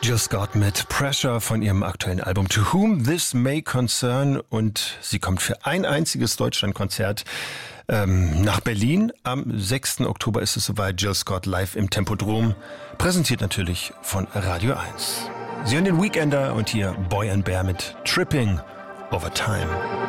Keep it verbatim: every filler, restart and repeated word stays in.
Jill Scott mit Pressure von ihrem aktuellen Album To Whom This May Concern, und sie kommt für ein einziges Deutschlandkonzert ähm, nach Berlin. Am sechsten Oktober ist es soweit. Jill Scott live im Tempodrom, präsentiert natürlich von Radio eins. Sie hören den Weekender und hier Boy and Bear mit Tripping Over Time.